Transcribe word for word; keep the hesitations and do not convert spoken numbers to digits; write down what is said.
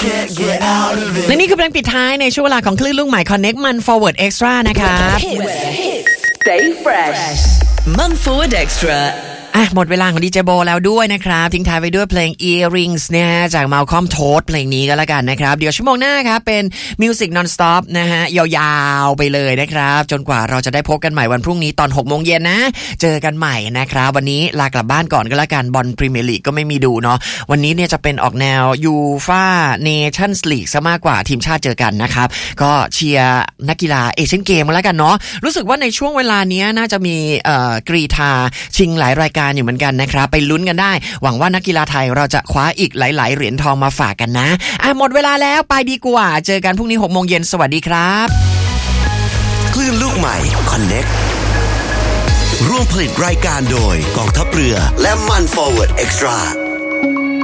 และนี่คือเพลงปิดท้ายในช่วงเวลาของคลื่นลูกใหม่ Connect มัน Forward Extra นะครับ Stay fresh มัน Forward Extra อ่ะหมดเวลาของดีเจโบแล้วด้วยนะครับทิ้งท้ายไปด้วยเพลง Earrings เนี่ยจาก Malcolm Todd เพลงนี้ก็แล้วกันนะครับเดี๋ยวชั่วโมงหน้าครับเป็น Music Non-Stop นะฮะยาวๆไปเลยนะครับจนกว่าเราจะได้พบกันใหม่วันพรุ่งนี้ตอน หกโมงเย็นนะเจอกันใหม่นะครับวันนี้ลากลับบ้านก่อนก็แล้วกันบอลพรีเมียร์ลีกก็ไม่มีดูเนาะวันนี้เนี่ยจะเป็นออกแนว ยูฟ่า Nations League ซะมากกว่าทีมชาติเจอกันนะครับก็เชียร์นักกีฬาเอเชียนเกมมาแล้วกันเนาะรู้สึกว่าในช่วงเวลานี้น่าจะมีเอ่อกรีฑาชิงหลายรายการอยู่เหมือนกันนะครับไปลุ้นกันได้หวังว่านักกีฬาไทยเราจะคว้าอีกหลายๆเหรียญทองมาฝากกันนะอ่ะหมดเวลาแล้วไปดีกว่าเจอกันพรุ่งนี้ หกโมงเย็นสวัสดีครับคลื่นลูกใหม่ Connect ร่วมผลิตรายการโดยกองทัพเรือและมัน Forward Extra